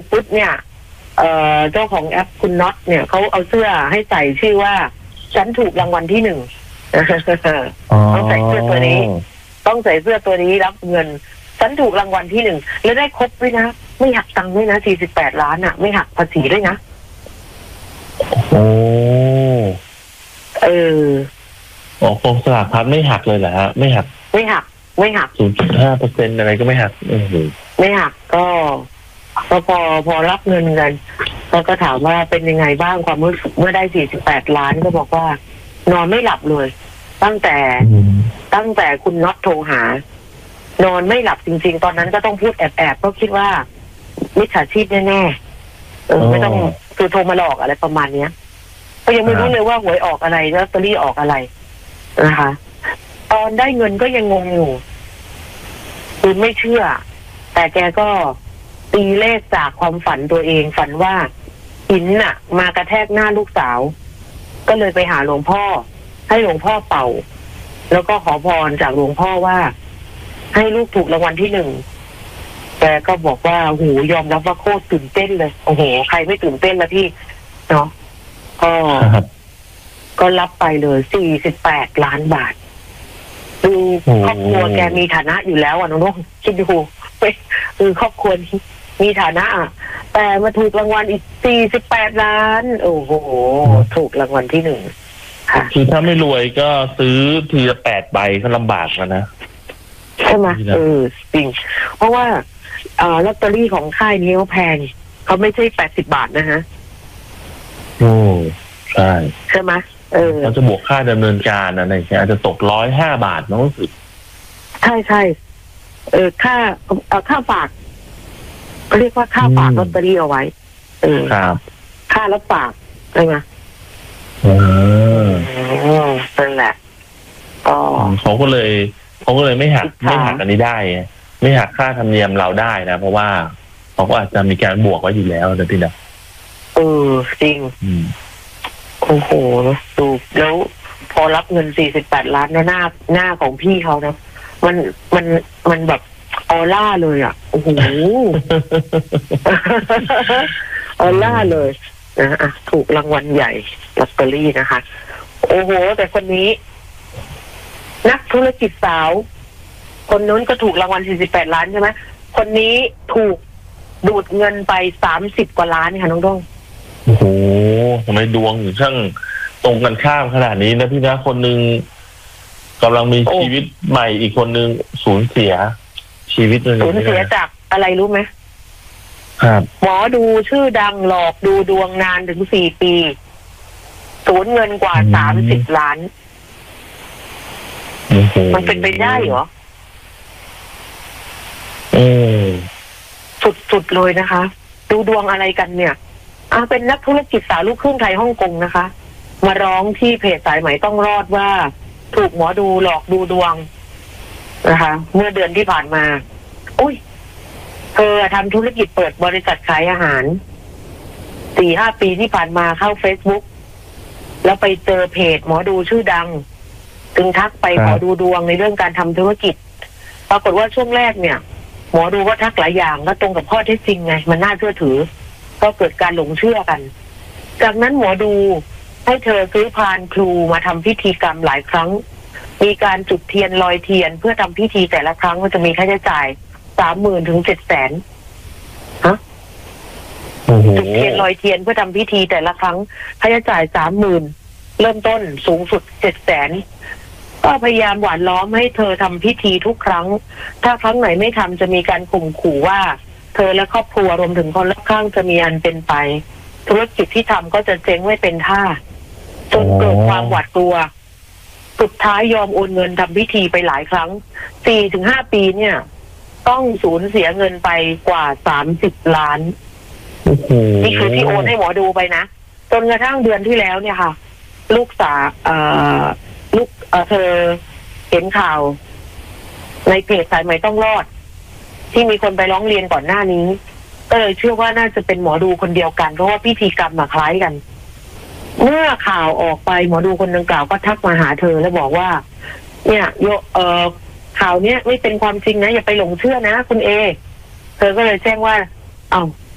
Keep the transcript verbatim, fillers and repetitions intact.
ปุ๊บเนี่ยเอ่อเจ้าของแอปคุณน็อตเนี่ยเขาเอาเสื้อให้ใส่ชื่อว่าฉันถูกรางวัลที่หนึ่งต้องใส่เสื้อตัวนี้ต้องใส่เสื้อตัวนี้รับเงินฉันถูกรางวัลที่หนึ่งแล้วได้ครบด้วยนะไม่หักตังค์ด้วยนะสี่สิบแปดล้านอ่ะไม่หักภาษีด้วยนะโอ้เอออ๋อกองสลากพัดไม่หักเลยเหรอฮะไม่หักไม่หักไม่หักศูนย์จุดห้าเปอร์เซ็นต์อะไรก็ไม่หักโอ้โหไม่หักก็ก็พอพอรับเงินกันแล้วก็ถามว่าเป็นยังไงบ้างความรู้สึกเมื่อได้สี่สิบแปดล้านก็บอกว่านอนไม่หลับเลยตั้งแต่ตั้งแต่คุณน็อตโทรหานอนไม่หลับจริงๆตอนนั้นก็ต้องพูดแอบๆก็คิดว่ามิจฉาชีพแน่ๆเออไม่ต้องคือโทรมาหลอกอะไรประมาณเนี้ยก็ยังไม่รู้เลยว่าหวยออกอะไรลอตเตอรี่ออกอะไรนะคะตอนได้เงินก็ยังงงอยู่คือไม่เชื่อแต่แกก็ตีเลขจากความฝันตัวเองฝันว่าหินน่ะมากระแทกหน้าลูกสาวก็เลยไปหาหลวงพ่อให้หลวงพ่อเป่าแล้วก็ขอพรจากหลวงพ่อว่าให้ลูกถูกรางวัลที่หนึ่งแกก็บอกว่าโหยอมรับว่าโคตรตื่นเต้นเลยโอ้โหใครไม่ตื่นเต้นละพี่เนาะก็ก็รับไปเลยสี่สิบแปดล้านบาทดูครอบครัวแกมีฐานะอยู่แล้วอ่ะน้องๆคิดดูคือครอบครัวมีฐานะอ่ะแต่มาถูกรางวัลอีกสี่สิบแปดล้านโอ้โหถูกรางวัลที่หนึ่งค่ะคือถ้าไม่รวยก็ซื้อทีละแปดใบก็ลำบากแล้วนะใช่ไหมเออจริงเพราะว่าอ่าลอตเตอรี่ของค่ายนี้เขาแพงเขาไม่ใช่แปดสิบบาทนะฮะโอ้ใช่ใช่ไหมเออเขาจะบวกค่าดำเนินการอะไรอย่างเงี้ยอาจจะตกร้อยห้าบาทน้องรู้สึกใช่ใช่เออค่าเออค่าฝากเรียกว่าค่าฝากลอตเตอรี่เอาไว้เออครับค่ารับฝากใช่ไหมเออนั่นแหละก็เขาก็เลยเขาก็เลยไม่หักไม่หักอันนี้ได้ไม่หักค่าธรรมเนียมเราได้นะเพราะว่าเขาก็อาจจะมีการบวกไว้อยู่แล้วนะพี่นะเออจริงโอ้โหดูแล้วพอรับเงินสี่สิบแปดล้านนะหน้าหน้าของพี่เขานะมันมันมันแบบออร่าเลยอ่ะโอ้โหออร่าเลยนะอ่ะถูกรางวัลใหญ่ลอตเตอรี่นะคะโอ้โหแต่คนนี้นักธุรกิจสาวคนนู้นก็ถูกรางวัลสี่สิบแปดล้านใช่ไหมคนนี้ถูกดูดเงินไปสามสิบกว่าล้านค่ะน้องด้งโอ้โหทำไมดวงถึงช่างตรงกันข้ามขนาดนี้นะพี่นะคนหนึ่งกำลังมีชีวิตใหม่อีกคนหนึ่งสูญเสียชีวิตเลยสูญเสียจากอะไรรู้ไหมครับหมอดูชื่อดังหลอกดูดวงนานถึงสี่ปีสูญเงินกว่าสามสิบล้านมันเป็นไปได้เหรอเออสุดๆเลยนะคะดูดวงอะไรกันเนี่ยอ่าเป็นนักธุรกิจสาวลูกครึ่งไทยฮ่องกงนะคะมาร้องที่เพจสายไหมต้องรอดว่าถูกหมอดูหลอกดูดวงนะคะเมื่อเดือนที่ผ่านมาอุ้ยเธอทำธุรกิจเปิดบริษัทขายอาหารสี่ห้าปีที่ผ่านมาเข้า Facebook แล้วไปเจอเพจหมอดูชื่อดังจึงทักไปขอดูดวงในเรื่องการทำธุรกิจปรากฏว่าช่วงแรกเนี่ยหมอดูก็ทักหลายอย่างก็ตรงกับข้อเท็จจริงไงมันน่าเชื่อถือก็เกิดการหลงเชื่อกันจากนั้นหมอดูให้เธอซื้อพานครูมาทำพิธีกรรมหลายครั้งมีการจุดเทียนลอยเทียนเพื่อทำพิธีแต่ละครั้งก็จะมีค่าใช้จ่ายสามหมื่นถึงเจ็ดแสนฮะจุดเทียนลอยเทียนเพื่อทำพิธีแต่ละครั้งค่าใช้จ่ายสามหมื่นเริ่มต้นสูงสุดเจ็ดแสนก็พยายามหวานล้อมให้เธอทำพิธีทุกครั้งถ้าครั้งไหนไม่ทำจะมีการข่มขู่ว่าเธอและครอบครัวรวมถึงคนรอบข้างจะมีอันเป็นไปธุรกิจที่ทำก็จะเจ๊งไม่เป็นท่าจนเกิดความหวาดกลัวสุดท้ายยอมโอนเงินทำพิธีไปหลายครั้งสี่ถึงห้าปีเนี่ยต้องสูญเสียเงินไปกว่าสามสิบล้านนี่คือที่โอนให้หมอดูไปนะจนกระทั่งเดือนที่แล้วเนี่ยค่ะลูกสาวเอ่อลูกเอ่อเธอเห็นข่าวในเพจสายไหมต้องรอดที่มีคนไปร้องเรียนก่อนหน้านี้ก็เลยเชื่อว่าน่าจะเป็นหมอดูคนเดียวกันเพราะว่าพิธีกรรมมาคล้ายกันเมื่อข่าวออกไปหมอดูคนดังกล่าวก็ทักมาหาเธอแล้วบอกว่าเนี่ยโยเอ่อข่าวเนี้ยไม่เป็นความจริงนะอย่าไปหลงเชื่อนะคุณเอเธอก็เลยแจ้งว่าเอ้า